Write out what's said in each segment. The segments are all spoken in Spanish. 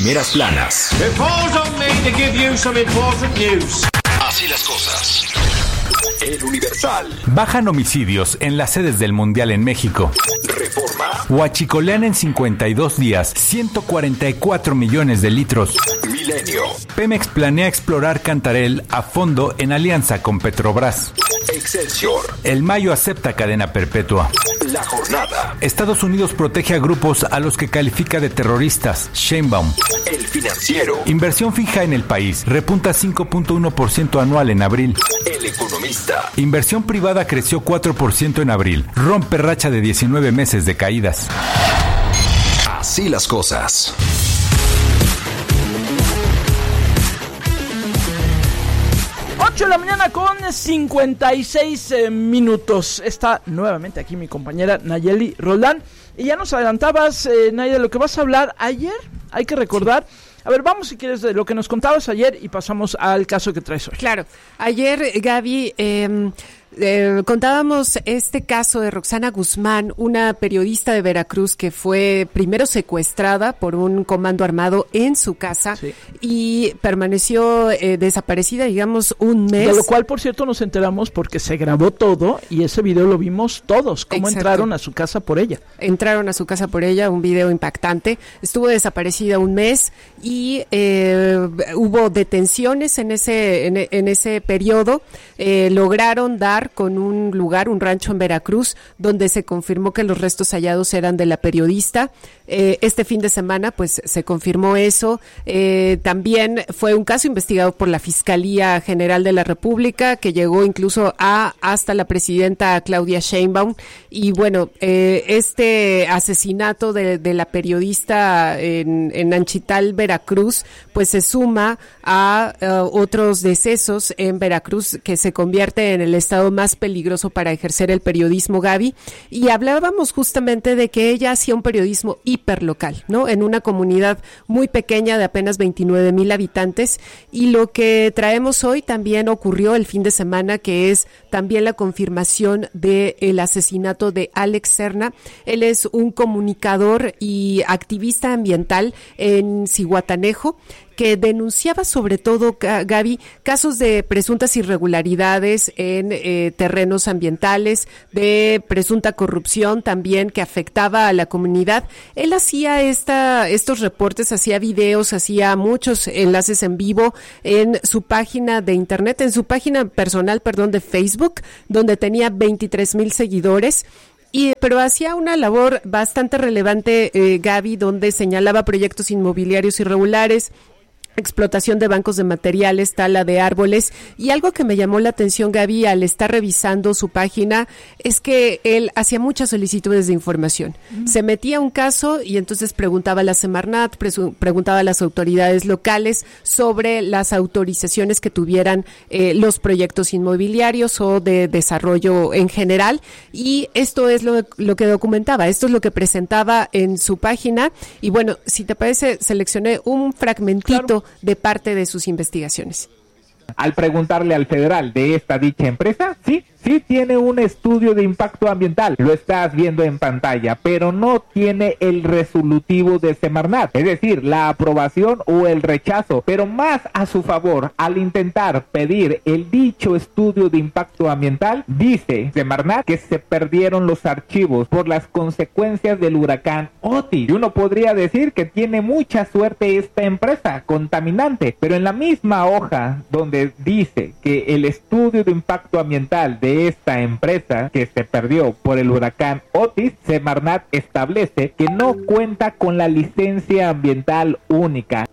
Primeras planas. It falls on me to give you some important news. Así las cosas. El Universal. Bajan homicidios en las sedes del Mundial en México. Reforma. Huachicolean en 52 días 144 millones de litros. Milenio. Pemex planea explorar Cantarell a fondo en alianza con Petrobras. Excelsior. El Mayo acepta cadena perpetua. La Jornada. Estados Unidos protege a grupos a los que califica de terroristas. Sheinbaum. El Financiero. Inversión fija en el país. Repunta 5.1% anual en abril. El Economista. Inversión privada creció 4% en abril. Rompe racha de 19 meses de caídas. Así las cosas. De la mañana con 56 minutos. Está nuevamente aquí mi compañera Nayeli Roldán. Y ya nos adelantabas, Nayeli, de lo que vas a hablar ayer. Hay que recordar. A ver, vamos si quieres de lo que nos contabas ayer y pasamos al caso que traes hoy. Claro. Ayer, Gaby, contábamos este caso de Roxana Guzmán, una periodista de Veracruz que fue primero secuestrada por un comando armado en su casa y permaneció desaparecida, digamos, un mes. De lo cual, por cierto, nos enteramos porque se grabó todo y ese video lo vimos todos, cómo entraron a su casa por ella. Entraron a su casa por ella, un video impactante. Estuvo desaparecida un mes y hubo detenciones en ese periodo. Lograron dar con un rancho en Veracruz, donde se confirmó que los restos hallados eran de la periodista. Este fin de semana, pues, se confirmó eso. También fue un caso investigado por la Fiscalía General de la República, que llegó incluso hasta la presidenta Claudia Sheinbaum. Y bueno, este asesinato de la periodista en Anchital, Veracruz, pues se suma a otros decesos en Veracruz, que se convierte en el estado más peligroso para ejercer el periodismo, Gaby. Y hablábamos justamente de que ella hacía un periodismo hiperlocal, ¿no? En una comunidad muy pequeña de apenas 29,000 habitantes. Y lo que traemos hoy también ocurrió el fin de semana, que es también la confirmación del asesinato de Alex Serna. Él es un comunicador y activista ambiental en Zihuatanejo, que denunciaba sobre todo, Gaby, casos de presuntas irregularidades en terrenos ambientales, de presunta corrupción también que afectaba a la comunidad. Él hacía estos reportes, hacía videos, hacía muchos enlaces en vivo en su página de internet, en su página personal, de Facebook, donde tenía 23,000 seguidores. Pero hacía una labor bastante relevante, Gaby, donde señalaba proyectos inmobiliarios irregulares, explotación de bancos de materiales, tala de árboles. Y algo que me llamó la atención, Gaby, al estar revisando su página, es que él hacía muchas solicitudes de información. Se metía a un caso y entonces preguntaba a la Semarnat, preguntaba a las autoridades locales sobre las autorizaciones que tuvieran los proyectos inmobiliarios o de desarrollo en general. Y esto es lo que documentaba, esto es lo que presentaba en su página. Y bueno, si te parece, seleccioné un fragmentito de parte de sus investigaciones. Al preguntarle al federal de esta dicha empresa, sí tiene un estudio de impacto ambiental, lo estás viendo en pantalla, pero no tiene el resolutivo de Semarnat, es decir, la aprobación o el rechazo, pero más a su favor, al intentar pedir el dicho estudio de impacto ambiental, dice Semarnat que se perdieron los archivos por las consecuencias del huracán Otis. Y uno podría decir que tiene mucha suerte esta empresa contaminante, pero en la misma hoja donde dice que el estudio de impacto ambiental de esta empresa que se perdió por el huracán Otis, Semarnat establece que no cuenta con la licencia ambiental única.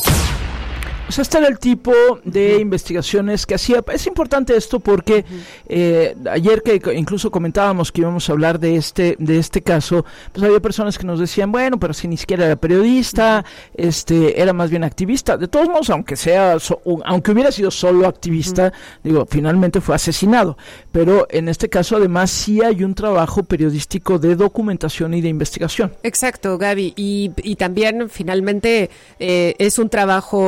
O sea, este era el tipo de investigaciones que hacía. Es importante esto porque ayer que incluso comentábamos que íbamos a hablar de este caso, pues había personas que nos decían, bueno, pero si ni siquiera era periodista, era más bien activista. De todos modos, aunque hubiera sido solo activista, finalmente fue asesinado. Pero en este caso, además, sí hay un trabajo periodístico de documentación y de investigación. Exacto, Gaby. Y también, finalmente, es un trabajo muy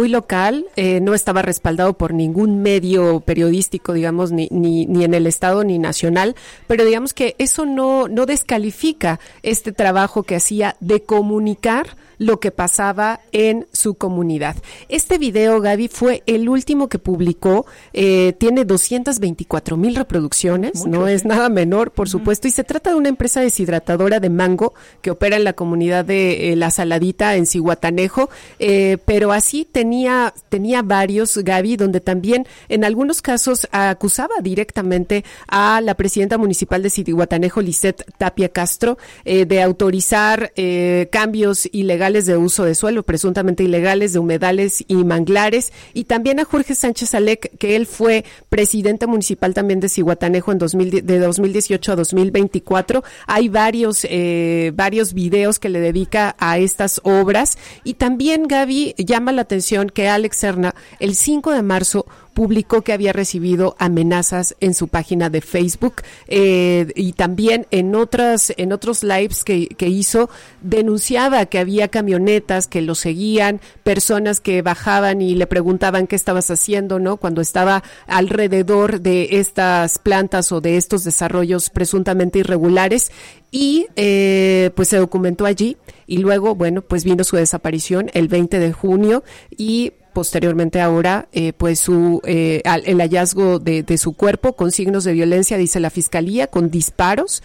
muy local, no estaba respaldado por ningún medio periodístico, digamos, ni en el estado ni nacional, pero digamos que eso no descalifica este trabajo que hacía de comunicar lo que pasaba en su comunidad. Este video, Gaby, fue el último que publicó, tiene 224,000 reproducciones, mucho, no es nada menor, por supuesto, y se trata de una empresa deshidratadora de mango que opera en la comunidad de La Saladita, en Zihuatanejo, pero así tenía varios, Gaby, donde también en algunos casos acusaba directamente a la presidenta municipal de Zihuatanejo, Lisette Tapia Castro, de autorizar cambios ilegales de uso de suelo, presuntamente ilegales, de humedales y manglares, y también a Jorge Sánchez Alec, que él fue presidente municipal también de Zihuatanejo de 2018 a 2024. Hay varios videos que le dedica a estas obras, y también, Gaby, llama la atención que Alex Serna el 5 de marzo publicó que había recibido amenazas en su página de Facebook, y también en otros lives que hizo, denunciaba que había camionetas que lo seguían, personas que bajaban y le preguntaban qué estabas haciendo, ¿no? Cuando estaba alrededor de estas plantas o de estos desarrollos presuntamente irregulares, y pues se documentó allí, y luego, bueno, pues vino su desaparición el 20 de junio, y posteriormente ahora, pues el hallazgo de su cuerpo con signos de violencia, dice la fiscalía, con disparos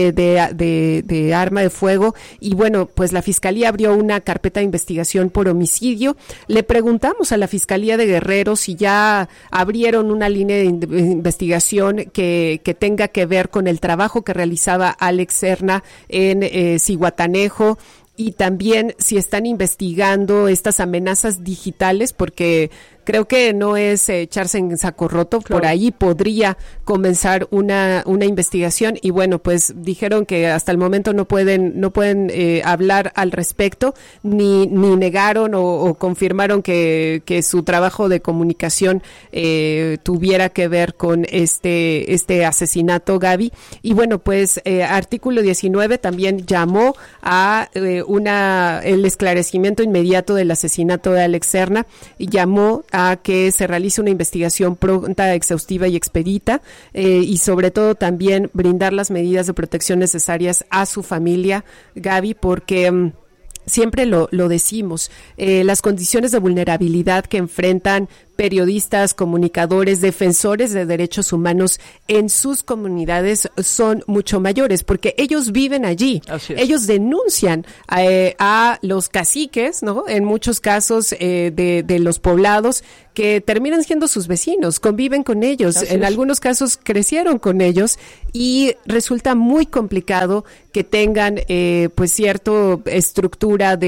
de arma de fuego. Y bueno, pues la fiscalía abrió una carpeta de investigación por homicidio. Le preguntamos a la fiscalía de Guerrero si ya abrieron una línea de investigación que tenga que ver con el trabajo que realizaba Alex Serna en Zihuatanejo, y también si están investigando estas amenazas digitales, porque creo que no es echarse en saco roto, claro. Por ahí podría comenzar una investigación, y bueno, pues dijeron que hasta el momento no pueden hablar al respecto, ni negaron o confirmaron que su trabajo de comunicación tuviera que ver con este asesinato, Gaby. Y bueno, pues Artículo 19 también llamó a el esclarecimiento inmediato del asesinato de Alex Serna, y llamó a que se realice una investigación pronta, exhaustiva y expedita, y sobre todo también brindar las medidas de protección necesarias a su familia, Gaby, porque siempre lo decimos, las condiciones de vulnerabilidad que enfrentan periodistas, comunicadores, defensores de derechos humanos en sus comunidades son mucho mayores, porque ellos viven allí. Ellos denuncian a los caciques, ¿no? En muchos casos de los poblados, que terminan siendo sus vecinos, conviven con ellos, en algunos casos crecieron con ellos, y resulta muy complicado que tengan pues cierta estructura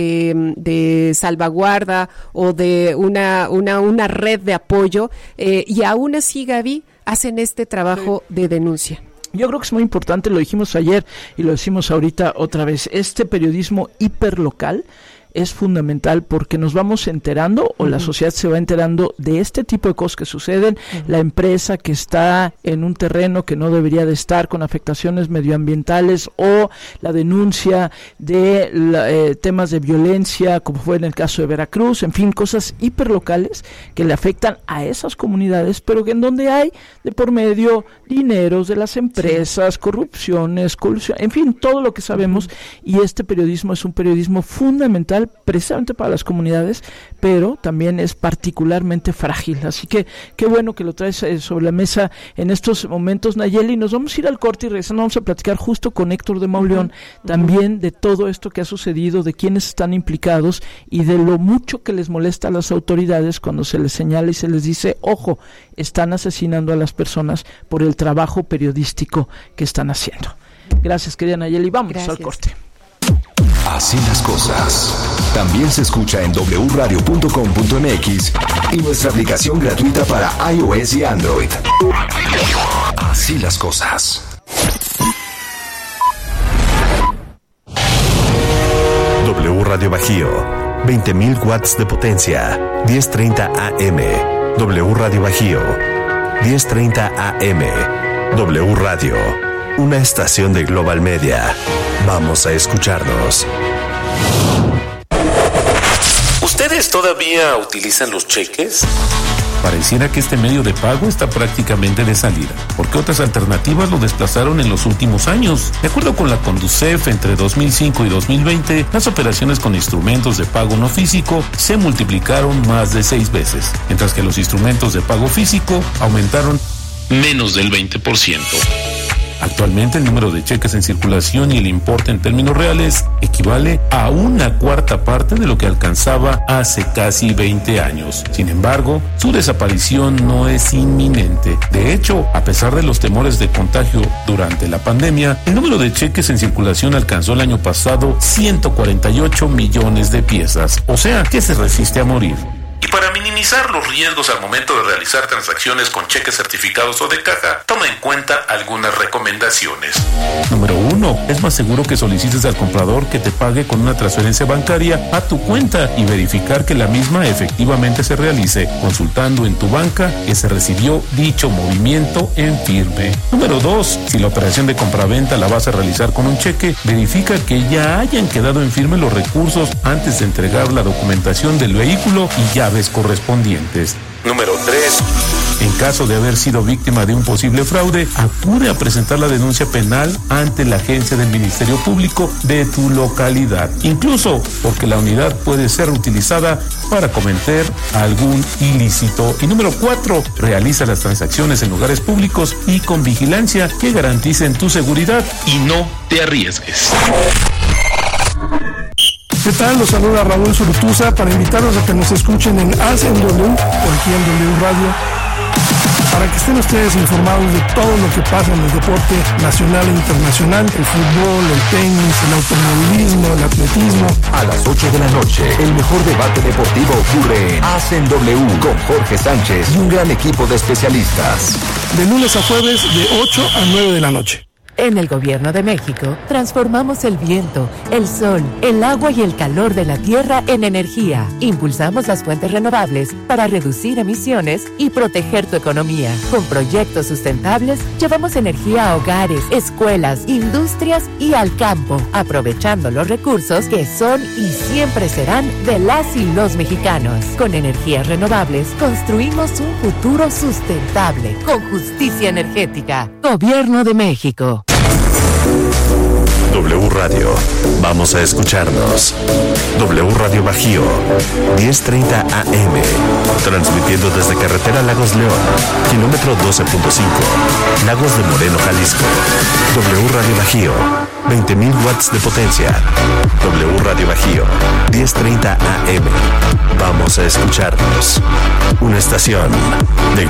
de salvaguarda o de una red de apoyo, y aún así, Gaby, hacen este trabajo de denuncia. Yo creo que es muy importante, lo dijimos ayer y lo decimos ahorita otra vez, este periodismo hiperlocal es fundamental, porque nos vamos enterando, o la sociedad se va enterando de este tipo de cosas que suceden. La empresa que está en un terreno que no debería de estar, con afectaciones medioambientales, o la denuncia de temas de violencia, como fue en el caso de Veracruz, en fin, cosas hiperlocales que le afectan a esas comunidades, pero que en donde hay de por medio dineros de las empresas, corrupciones, colusión, en fin, todo lo que sabemos, y este periodismo es un periodismo fundamental precisamente para las comunidades, pero también es particularmente frágil. Así que qué bueno que lo traes sobre la mesa en estos momentos, Nayeli. Nos vamos a ir al corte y regresando vamos a platicar justo con Héctor de Mauleón, también de todo esto que ha sucedido, de quiénes están implicados y de lo mucho que les molesta a las autoridades cuando se les señala y se les dice, ojo, están asesinando a las personas por el trabajo periodístico que están haciendo. Gracias, querida Nayeli. Vamos al corte. Así las cosas. También se escucha en wradio.com.mx y nuestra aplicación gratuita para iOS y Android. Así las cosas. W Radio Bajío, 20.000 watts de potencia, 1030 AM. W Radio Bajío, 1030 AM. W Radio, una estación de Global Media. Vamos a escucharnos. Ustedes todavía utilizan los cheques? Pareciera que este medio de pago está prácticamente de salida, porque otras alternativas lo desplazaron en los últimos años. De acuerdo con la Conducef, entre 2005 y 2020, las operaciones con instrumentos de pago no físico se multiplicaron más de 6 veces, mientras que los instrumentos de pago físico aumentaron menos del 20%. Actualmente el número de cheques en circulación y el importe en términos reales equivale a 1/4 parte de lo que alcanzaba hace casi 20 años. Sin embargo, su desaparición no es inminente. De hecho, a pesar de los temores de contagio durante la pandemia, el número de cheques en circulación alcanzó el año pasado 148 millones de piezas. O sea, que se resiste a morir. Y para minimizar los riesgos al momento de realizar transacciones con cheques certificados o de caja, toma en cuenta algunas recomendaciones. Número 1. Es más seguro que solicites al comprador que te pague con una transferencia bancaria a tu cuenta y verificar que la misma efectivamente se realice, consultando en tu banca que se recibió dicho movimiento en firme. Número 2. Si la operación de compraventa la vas a realizar con un cheque, verifica que ya hayan quedado en firme los recursos antes de entregar la documentación del vehículo y llaves correspondientes. Número 3. En caso de haber sido víctima de un posible fraude, acude a presentar la denuncia penal ante la agencia del Ministerio Público de tu localidad, incluso porque la unidad puede ser utilizada para cometer algún ilícito. Y número 4, realiza las transacciones en lugares públicos y con vigilancia que garanticen tu seguridad y no te arriesgues. ¿Qué tal? Los saluda Raúl Zurutuza para invitarlos a que nos escuchen en ASEN W o aquí en W Radio, para que estén ustedes informados de todo lo que pasa en el deporte nacional e internacional, el fútbol, el tenis, el automovilismo, el atletismo. A las 8 de la noche, el mejor debate deportivo ocurre en ASEN W con Jorge Sánchez y un gran equipo de especialistas. De lunes a jueves, de 8 a 9 de la noche. En el Gobierno de México, transformamos el viento, el sol, el agua y el calor de la tierra en energía. Impulsamos las fuentes renovables para reducir emisiones y proteger tu economía. Con proyectos sustentables, llevamos energía a hogares, escuelas, industrias y al campo, aprovechando los recursos que son y siempre serán de las y los mexicanos. Con energías renovables, construimos un futuro sustentable, con justicia energética. Gobierno de México. W Radio. Vamos a escucharnos. W Radio Bajío, 10:30 AM. Transmitiendo desde carretera Lagos León, kilómetro 12.5, Lagos de Moreno, Jalisco. W Radio Bajío, 20,000 watts de potencia. W Radio Bajío, 10:30 AM. Vamos a escucharnos. Una estación de